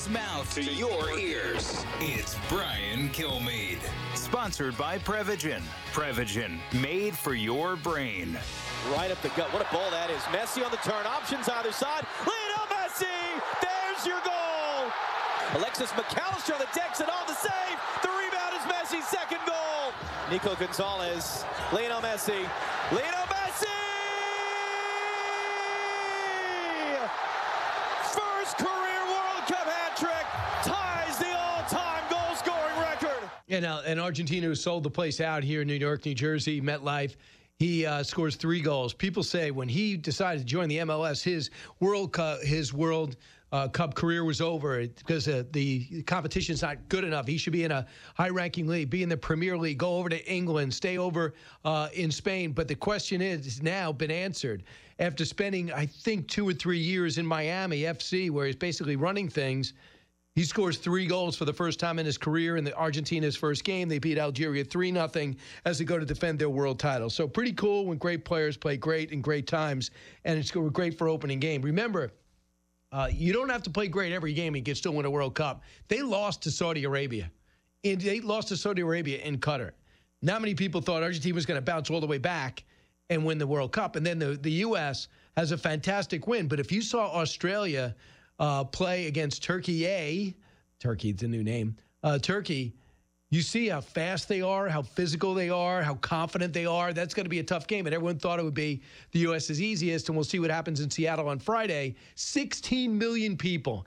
mouth to your ears. It's Brian Kilmeade. Sponsored by Prevagen. Prevagen, made for your brain. Right up the gut. What a ball that is. Messi on the turn. Options either side. Lionel Messi! There's your goal! Alexis McAllister on the decks and on the save. The rebound is Messi's second goal. Nico Gonzalez. Lionel Messi. Lionel Messi! First career World Cup hat trick. Ties the all-time goal-scoring record. And Argentina, who sold the place out here in New York, New Jersey, MetLife, he scores 3 goals. People say when he decided to join the MLS, his World Cup career was over because the competition's not good enough. He should be in a high-ranking league, be in the Premier League, go over to England, stay over in Spain. But the question is now been answered. After spending, I think, 2 or 3 years in Miami FC, where he's basically running things, he scores 3 goals for the first time in his career in Argentina's first game. They beat Algeria 3-0 as they go to defend their world title. So pretty cool when great players play great in great times, and it's great for opening game. Remember, you don't have to play great every game and you can still win a World Cup. They lost to Saudi Arabia. They lost to Saudi Arabia in Qatar. Not many people thought Argentina was going to bounce all the way back and win the World Cup. And then the U.S. has a fantastic win. But if you saw Australia play against Turkey, Turkey's the new name, Turkey, you see how fast they are, how physical they are, how confident they are. That's going to be a tough game, and everyone thought it would be the U.S.'s easiest, and we'll see what happens in Seattle on Friday. 16 million people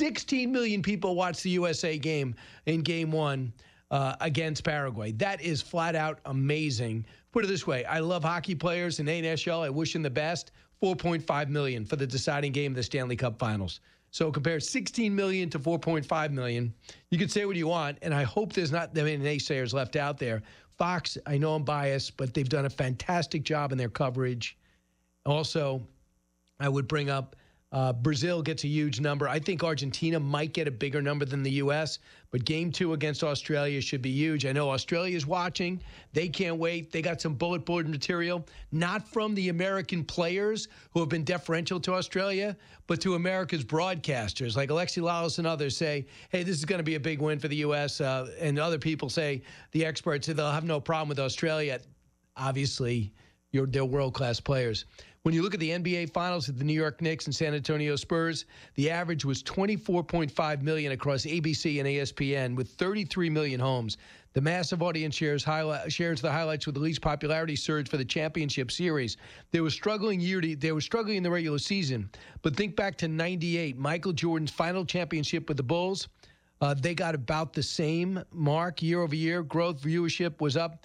watched the USA game in Game 1 against Paraguay. That is flat out amazing. Put it this way, I love hockey players in NHL. I wish them the best. 4.5 million for the deciding game of the Stanley Cup Finals. So compare 16 million to 4.5 million. You can say what you want, and I hope there's not that many naysayers left out there. Fox, I know I'm biased, but they've done a fantastic job in their coverage. Also, I would bring up Brazil gets a huge number. I think Argentina might get a bigger number than the U.S., but Game 2 against Australia should be huge. I know Australia's watching. They can't wait. They got some bullet board material, not from the American players who have been deferential to Australia, but to America's broadcasters. Like Alexi Lalas and others say, hey, this is going to be a big win for the U.S., and other people say, the experts say they'll have no problem with Australia. Obviously, they're world-class players. When you look at the NBA Finals at the New York Knicks and San Antonio Spurs, the average was 24.5 million across ABC and ESPN with 33 million homes. The massive audience shares the highlights with the least popularity surge for the championship series. They were struggling in the regular season, but think back to '98, Michael Jordan's final championship with the Bulls. They got about the same mark year over year. Growth viewership was up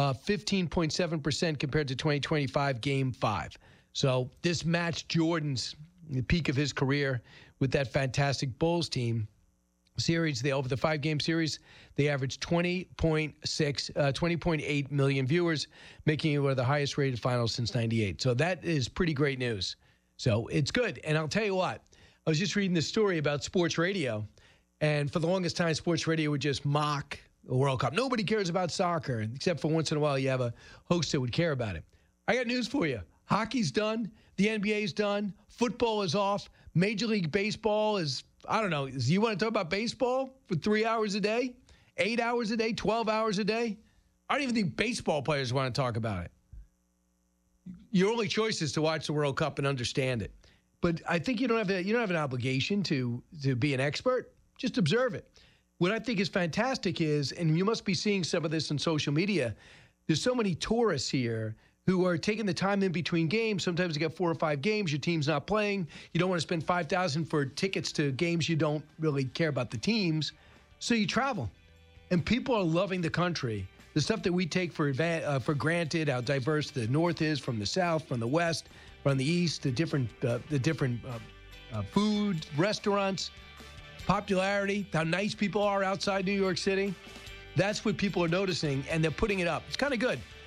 15.7% compared to 2025 Game 5. So this matched Jordan's the peak of his career with that fantastic Bulls team. Series, over the 5-game series, they averaged 20.8 million viewers, making it one of the highest rated finals since '98. So that is pretty great news. So it's good. And I'll tell you what, I was just reading this story about sports radio, and for the longest time, sports radio would just mock the World Cup. Nobody cares about soccer, except for once in a while you have a host that would care about it. I got news for you. Hockey's done. The NBA's done. Football is off. Major League Baseball is, I don't know, you want to talk about baseball for 3 hours a day, 8 hours a day, 12 hours a day? I don't even think baseball players want to talk about it. Your only choice is to watch the World Cup and understand it. But I think you don't have an obligation to be an expert. Just observe it. What I think is fantastic is, and you must be seeing some of this on social media, there's so many tourists here who are taking the time in between games. Sometimes you get 4 or 5 games, your team's not playing. You don't want to spend $5,000 for tickets to games you don't really care about the teams. So you travel. And people are loving the country. The stuff that we take for granted, how diverse the North is from the South, from the West, from the East, the different food, restaurants, popularity, how nice people are outside New York City. That's what people are noticing, and they're putting it up. It's kind of good.